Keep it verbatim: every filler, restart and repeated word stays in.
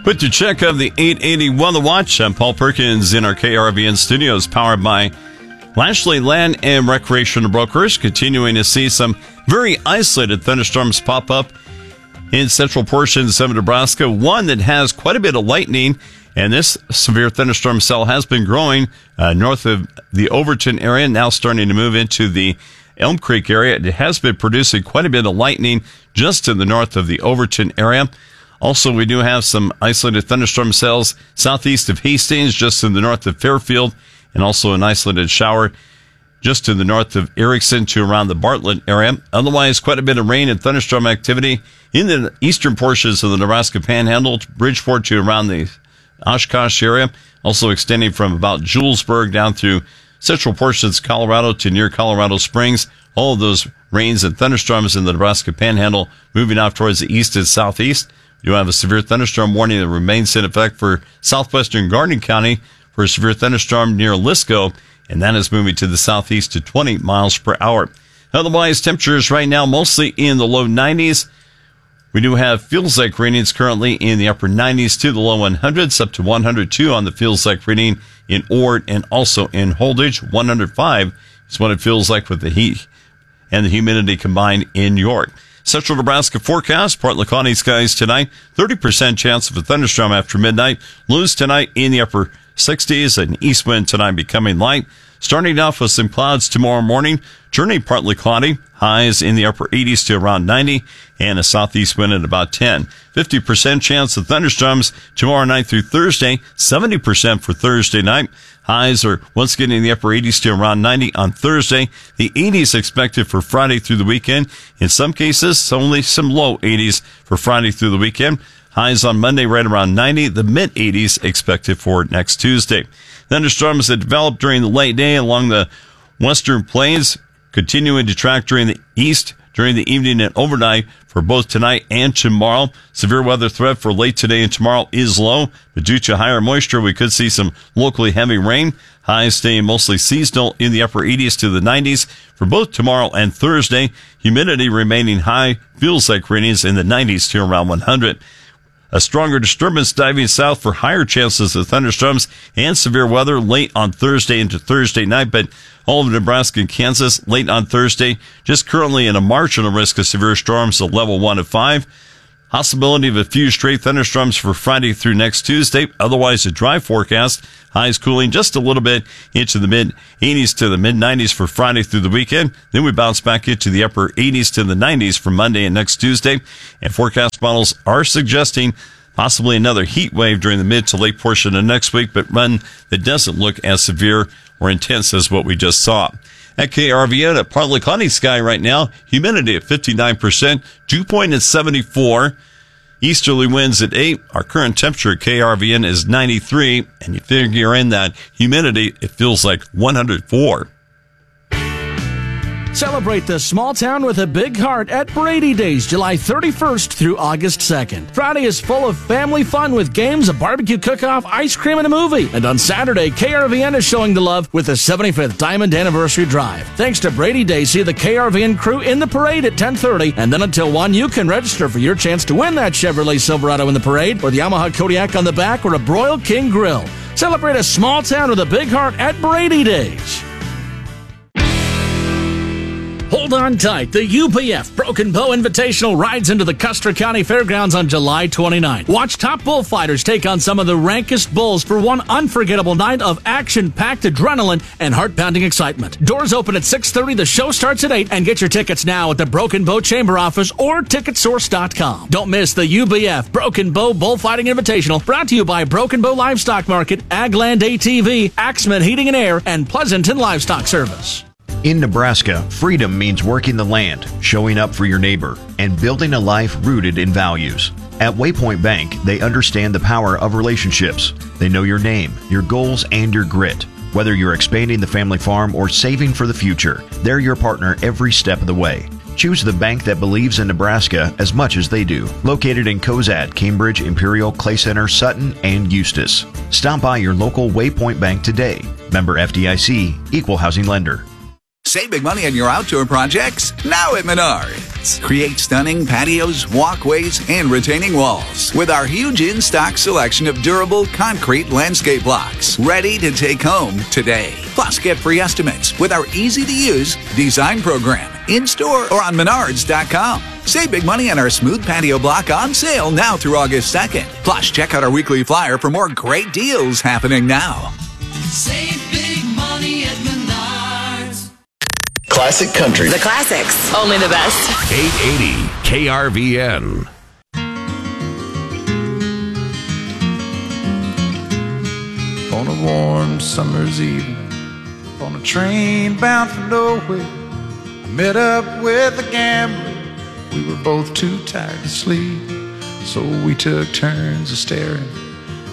With your check of the eight eighty-one The Watch, I'm Paul Perkins in our K R V N studios, powered by Lashley Land and Recreational Brokers. Continuing to see some very isolated thunderstorms pop up in central portions of Nebraska. One that has quite a bit of lightning, and this severe thunderstorm cell has been growing uh, north of the Overton area, now starting to move into the Elm Creek area. It has been producing quite a bit of lightning just to the north of the Overton area. Also, we do have some isolated thunderstorm cells southeast of Hastings, just to the north of Fairfield, and also an isolated shower just to the north of Erickson to around the Bartlett area. Otherwise, quite a bit of rain and thunderstorm activity in the eastern portions of the Nebraska Panhandle, Bridgeport to around the Oshkosh area, also extending from about Julesburg down through central portions of Colorado to near Colorado Springs. All of those rains and thunderstorms in the Nebraska Panhandle moving off towards the east and southeast. You have a severe thunderstorm warning that remains in effect for southwestern Garden County for a severe thunderstorm near Lisco, and that is moving to the southeast to twenty miles per hour. Otherwise, temperatures right now mostly in the low nineties. We do have feels like readings currently in the upper nineties to the low hundreds, up to one hundred two on the feels like reading in Ord and also in Holdridge. one hundred five is what it feels like with the heat and the humidity combined in York. Central Nebraska forecast, partly cloudy skies tonight, thirty percent chance of a thunderstorm after midnight. Lows tonight in the upper sixties, and east wind tonight becoming light. Starting off with some clouds tomorrow morning, turning partly cloudy, highs in the upper eighties to around ninety, and a southeast wind at about ten. fifty percent chance of thunderstorms tomorrow night through Thursday, seventy percent for Thursday night. Highs are once again in the upper eighties to around ninety on Thursday. The eighties expected for Friday through the weekend. In some cases, only some low eighties for Friday through the weekend. Highs on Monday right around ninety. The mid-eighties expected for next Tuesday. Thunderstorms that developed during the late day along the western plains, continuing to track during the east during the evening and overnight for both tonight and tomorrow. Severe weather threat for late today and tomorrow is low, but due to higher moisture, we could see some locally heavy rain. Highs staying mostly seasonal in the upper eighties to the nineties for both tomorrow and Thursday. Humidity remaining high, feels like readings in the nineties to around one hundred. A stronger disturbance diving south for higher chances of thunderstorms and severe weather late on Thursday into Thursday night, but all of Nebraska and Kansas late on Thursday, just currently in a marginal risk of severe storms at level one of five. Possibility of a few stray thunderstorms for Friday through next Tuesday. Otherwise, a dry forecast. Highs cooling just a little bit into the mid-eighties to the mid-nineties for Friday through the weekend. Then we bounce back into the upper eighties to the nineties for Monday and next Tuesday. And forecast models are suggesting possibly another heat wave during the mid to late portion of next week, but one that doesn't look as severe or intense as what we just saw. At K R V N, a partly cloudy sky right now. Humidity at fifty-nine percent. Dew point at seventy-four. Easterly winds at eight. Our current temperature at K R V N is ninety-three. And you figure in that humidity, it feels like one hundred four. Celebrate the small town with a big heart at Brady Days, July thirty-first through August second. Friday is full of family fun with games, a barbecue cook-off, ice cream, and a movie. And on Saturday, K R V N is showing the love with the seventy-fifth Diamond Anniversary Drive. Thanks to Brady Days, see the K R V N crew in the parade at ten thirty. And then until one, you can register for your chance to win that Chevrolet Silverado in the parade, or the Yamaha Kodiak on the back, or a Broil King Grill. Celebrate a small town with a big heart at Brady Days. Hold on tight. The U P F Broken Bow Invitational rides into the Custer County Fairgrounds on July twenty-ninth. Watch top bullfighters take on some of the rankest bulls for one unforgettable night of action-packed adrenaline and heart-pounding excitement. Doors open at six thirty, the show starts at eight, and get your tickets now at the Broken Bow Chamber office or ticket source dot com. Don't miss the U B F Broken Bow Bullfighting Invitational, brought to you by Broken Bow Livestock Market, Agland A T V, Axman Heating and Air, and Pleasanton Livestock Service. In Nebraska, freedom means working the land, showing up for your neighbor, and building a life rooted in values. At Waypoint Bank, they understand the power of relationships. They know your name, your goals, and your grit. Whether you're expanding the family farm or saving for the future, they're your partner every step of the way. Choose the bank that believes in Nebraska as much as they do. Located in Cozad, Cambridge, Imperial, Clay Center, Sutton, and Eustis. Stop by your local Waypoint Bank today. Member F D I C, Equal Housing Lender. Save big money on your outdoor projects now at Menards. Create stunning patios, walkways, and retaining walls with our huge in-stock selection of durable concrete landscape blocks ready to take home today. Plus, get free estimates with our easy-to-use design program in-store or on menards dot com. Save big money on our smooth patio block on sale now through August second. Plus, check out our weekly flyer for more great deals happening now. Save big money at Menards. Classic country. The classics. Only the best. eight eighty K R V N. On a warm summer's evening, on a train bound for nowhere, I met up with a gambler. We were both too tired to sleep, so we took turns of staring